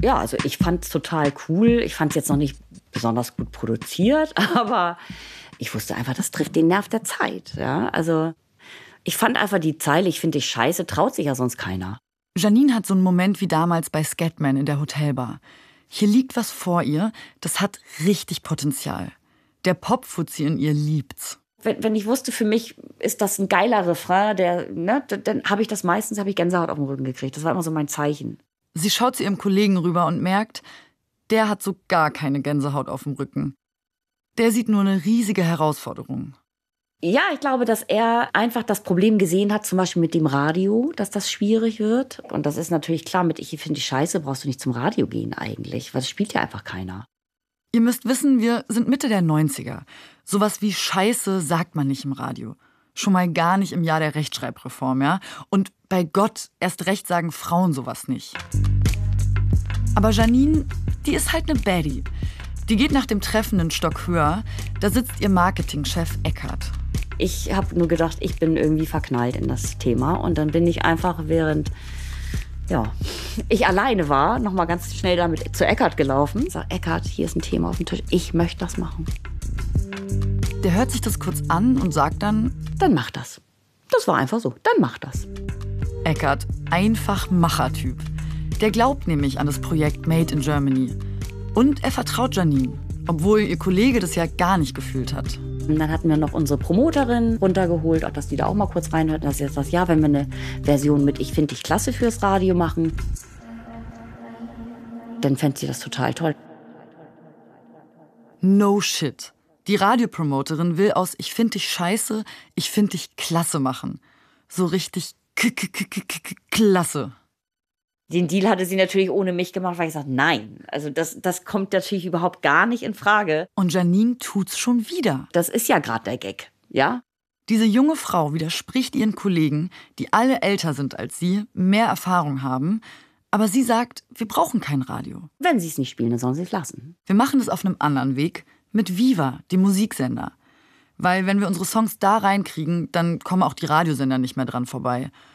Ja, also ich fand es total cool. Ich fand es jetzt noch nicht besonders gut produziert, aber ich wusste einfach, das trifft den Nerv der Zeit. Ja, also ich fand einfach die Zeile, ich finde dich scheiße, traut sich ja sonst keiner. Janine hat so einen Moment wie damals bei Scatman in der Hotelbar. Hier liegt was vor ihr, das hat richtig Potenzial. Der Popfuzzi in ihr liebt's. Wenn ich wusste, für mich ist das ein geiler Refrain, dann habe ich meistens Gänsehaut auf dem Rücken gekriegt. Das war immer so mein Zeichen. Sie schaut zu ihrem Kollegen rüber und merkt, der hat so gar keine Gänsehaut auf dem Rücken. Der sieht nur eine riesige Herausforderung. Ja, ich glaube, dass er einfach das Problem gesehen hat, zum Beispiel mit dem Radio, dass das schwierig wird. Und das ist natürlich klar, mit Ich finde die Scheiße brauchst du nicht zum Radio gehen eigentlich, weil das spielt ja einfach keiner. Ihr müsst wissen, wir sind Mitte der 90er. Sowas wie Scheiße sagt man nicht im Radio. Schon mal gar nicht im Jahr der Rechtschreibreform, ja? Und bei Gott, erst recht sagen Frauen sowas nicht. Aber Janine, die ist halt eine Baddie. Die geht nach dem Treffen einen Stock höher. Da sitzt ihr Marketingchef Eckart. Ich habe nur gedacht, ich bin irgendwie verknallt in das Thema. Und dann bin ich einfach, während ich alleine war, noch mal ganz schnell damit zu Eckart gelaufen. Sag, Eckart, hier ist ein Thema auf dem Tisch. Ich möchte das machen. Der hört sich das kurz an und sagt dann, dann mach das. Das war einfach so. Dann mach das. Eckart, einfach Machertyp. Der glaubt nämlich an das Projekt Made in Germany. Und er vertraut Janine, obwohl ihr Kollege das ja gar nicht gefühlt hat. Und dann hatten wir noch unsere Promoterin runtergeholt, auch dass die da auch mal kurz reinhört. Und dass sie jetzt sagt, ja, wenn wir eine Version mit Ich finde dich klasse fürs Radio machen, dann fände sie das total toll. No shit. Die Radiopromoterin will aus Ich finde dich scheiße, ich finde dich klasse machen. So richtig klasse. Den Deal hatte sie natürlich ohne mich gemacht, weil ich gesagt, nein. Also das kommt natürlich überhaupt gar nicht in Frage. Und Janine tut's schon wieder. Das ist ja gerade der Gag, ja? Diese junge Frau widerspricht ihren Kollegen, die alle älter sind als sie, mehr Erfahrung haben. Aber sie sagt, wir brauchen kein Radio. Wenn sie es nicht spielen, dann sollen sie es lassen. Wir machen es auf einem anderen Weg, mit Viva, dem Musiksender. Weil wenn wir unsere Songs da reinkriegen, dann kommen auch die Radiosender nicht mehr dran vorbei.